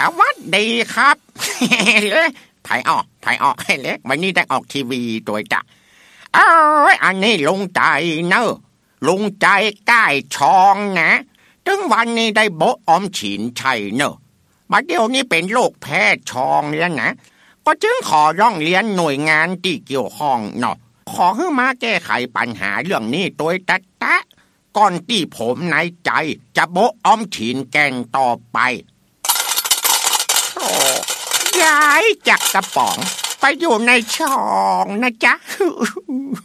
วัสดีครับ ถ่ายออกให้เล็กวันนี้ได้ออกทีวีตัวจ้ะอันนี้ลุงใจเนอะลุงใจใกล้ช่องนะถึงวันนี้ได้โบะออมฉินชัยเนอะมาเดี๋ยวนี้เป็นโรคแพ้ช่องแล้วนะก็จึงขอร้องเรียนหน่วยงานที่เกี่ยวข้องเนาะขอให้มาแก้ไขปัญหาเรื่องนี้โดยตะก่อนที่ผมในใจจะโบะออมฉินแกงต่อไปย้ายจากกระป๋องไปอยู่ในช่องนะจ๊ะ